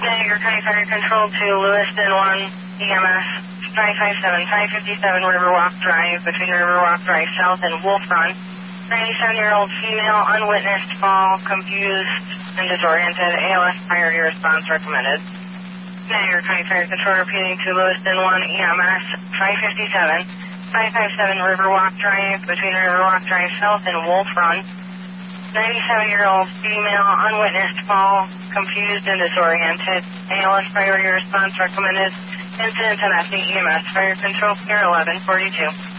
Niagara County Fire Control to Lewiston 1 EMS 557 Riverwalk Drive between Riverwalk Drive South and Wolf Run. 97-year-old female, unwitnessed fall, confused and disoriented. ALS priority response recommended. Niagara County Fire Control repeating to Lewiston 1 EMS 557 Riverwalk Drive between Riverwalk Drive South and Wolf Run. 97-year-old female, unwitnessed fall, confused and disoriented. ALS priority response recommended. Incident to EMS Fire Control Pier 1142.